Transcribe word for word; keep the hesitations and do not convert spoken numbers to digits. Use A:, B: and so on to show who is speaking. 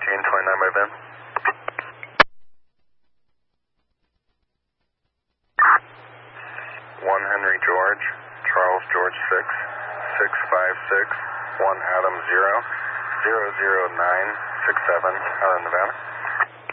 A: fourteen twenty-nine by Ben. one Henry George, Charles George six, six five six, one Adam zero, zero zero nine six seven, out of Nevada.